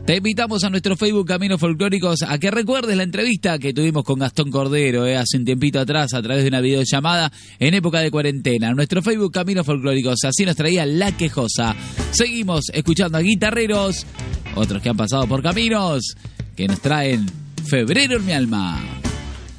Te invitamos a nuestro Facebook Caminos Folclóricos a que recuerdes la entrevista que tuvimos con Gastón Cordero hace un tiempito atrás a través de una videollamada en época de cuarentena. Nuestro Facebook Caminos Folclóricos, así nos traía La Quejosa. Seguimos escuchando a guitarreros, otros que han pasado por caminos, que nos traen Febrero en mi alma.